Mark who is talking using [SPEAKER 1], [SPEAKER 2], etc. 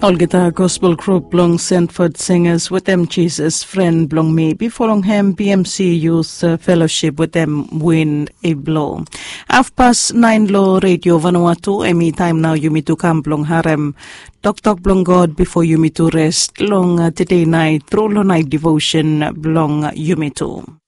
[SPEAKER 1] All guitar gospel group belong Sandford Singers with them Jesus Friend belong me before long hem BMC Youth Fellowship with them Win a Blow. 9:30 low radio Vanuatu emi time now you me to come belong harem Tok belong God before you me to rest long today night through night devotion belong you me to.